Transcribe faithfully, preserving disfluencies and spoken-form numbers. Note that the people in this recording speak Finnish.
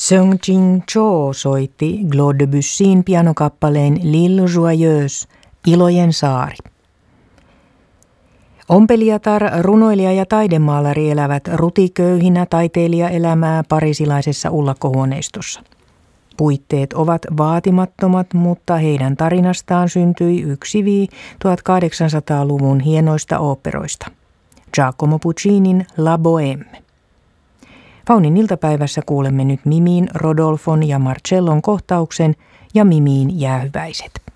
Seung Jin Cho soitti Claude Debussyn pianokappaleen L'Île Joyeuse, Ilojen saari. Ompelijatar, runoilija ja taidemaalari elävät rutiköyhinä taiteilijaelämää parisilaisessa ullakkohuoneistossa. Puitteet ovat vaatimattomat, mutta heidän tarinastaan syntyi yksi tuhatkahdeksansataaluvun hienoista oopperoista. Giacomo Puccinin La Bohème. Faunin iltapäivässä kuulemme nyt Mimiin, Rodolfon ja Marcellon kohtauksen ja Mimiin jäähyväiset.